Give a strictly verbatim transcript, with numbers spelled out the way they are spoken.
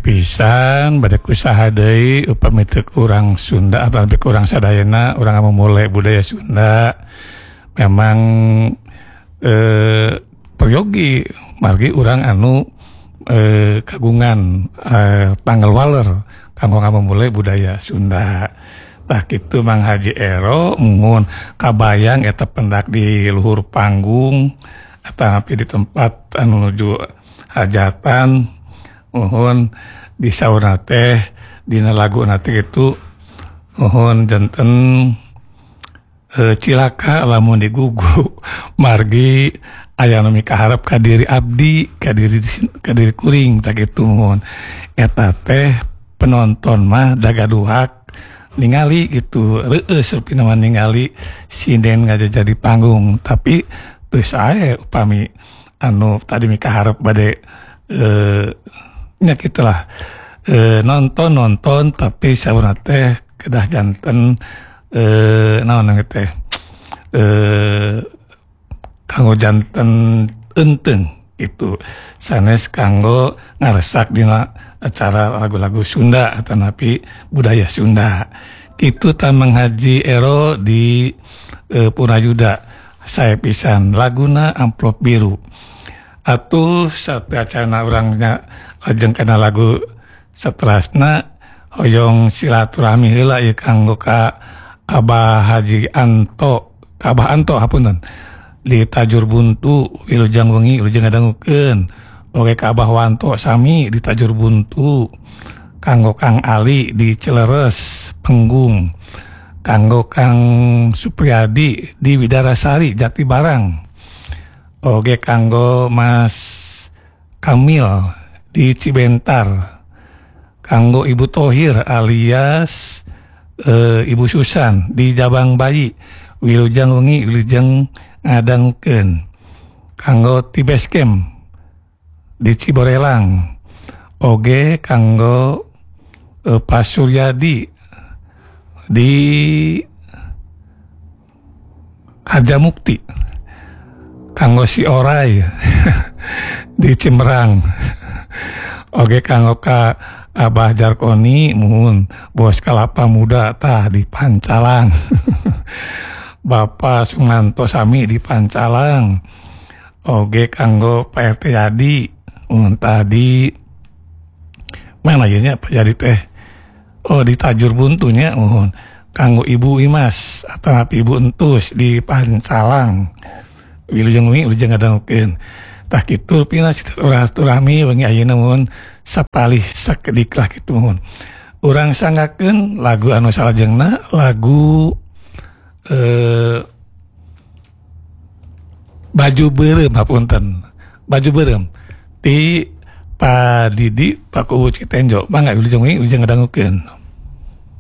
pisan bade usaha deui upami teu urang Sunda atau lebih kurang sadayana urang memulai budaya Sunda memang eh, peryogi margi urang anu eh, kagungan eh, tanggal waler kanggo memulai budaya Sunda. Tah kitu Mang Haji Ero mun kabayang eta pendak di luhur panggung atapi di tempat anu nuju hajatan mohon di sauna teh dina lagu nanti itu mohon janten e, cilaka lamun digugu margi aya nu mikaharep ka diri abdi ka diri ka diri kuring tak kitu mohon eta teh penonton mah dagaduhak ningali gitu reueus rupi nama ningali sinden ngajajadi panggung tapi teu sae upami anu tadi mikaharep bade eh nya gitulah e, nonton nonton tapi sauna teh kedah janten eh naon teh eh kanggo janten enteung itu sanes kanggo ngaresak dina acara lagu-lagu Sunda atau napi budaya Sunda itu Mang Haji Ero di e, Purayuda saya pisan laguna amplop biru atuh satacana orangnya lajeng kana lagu seterusna hoyong silaturahmi heula ieu kanggo ka Abah Haji Anto ka Abah Anto hapunten di Tajur Buntu Wilujeng wengi wilujeng ngadangukeun oke ka Abah Wanto sami di Tajur Buntu kanggo Kang Ali di Cileres Penggung kanggo Kang Supriyadi di Widarasari Jatibarang oke kanggo Mas Kamil di Cibentar kanggo Ibu Tohir alias e, Ibu Susan di Jabang Bayi wilujeng wengi wilujeng ngadangukeun kanggo Tibeskem di Ciborelang oge kanggo e, Pak Suryadi di Harjamukti kanggo si Orai di Cimerang oge kanggo ka Abah Jarkoni muhun bos kelapa muda tah di Pancalang Bapak Sumanto sami di Pancalang oge kanggo Pak R T Yadi mun tadi mana ya Pak Yadi teh oh di Tajur Buntunya mohon kanggo Ibu Imas atau Ibu Entus di Pancalang wilujeng wengi wilujeng ngadangukeun tah kitu pina silaturahmi wengi ayeuna mun sapalih sakedik lah kitu mohon urang sanggakeun lagu anu salajengna lagu eh baju beureum hapunten baju beureum ti Pak Didi Pak Kuwu Citenjo mangga wilujeng wengi wilujeng ngadangukeun